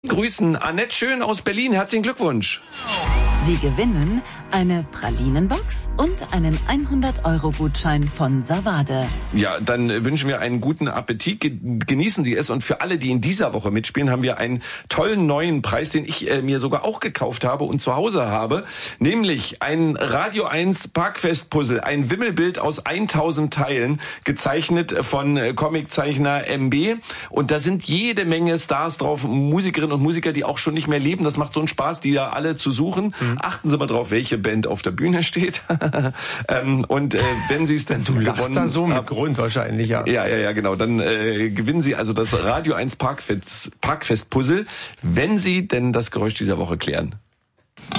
Grüßen Annette Schön aus Berlin. Herzlichen Glückwunsch. Sie gewinnen eine Pralinenbox und einen 100-Euro-Gutschein von Savade. Ja, dann wünschen wir einen guten Appetit. Genießen Sie es. Und für alle, die in dieser Woche mitspielen, haben wir einen tollen neuen Preis, den ich mir sogar auch gekauft habe und zu Hause habe. Nämlich ein Radio 1 Parkfest-Puzzle. Ein Wimmelbild aus 1000 Teilen, gezeichnet von Comiczeichner MB. Und da sind jede Menge Stars drauf, Musikerinnen und Musiker, die auch schon nicht mehr leben. Das macht so einen Spaß, die da alle zu suchen. Achten Sie mal drauf, welche Band auf der Bühne steht. Wenn Sie es dann Du lachst da so mit Grund wahrscheinlich, ja. Ja, genau. Dann gewinnen Sie also das Radio 1 Parkfest Puzzle, wenn Sie denn das Geräusch dieser Woche klären.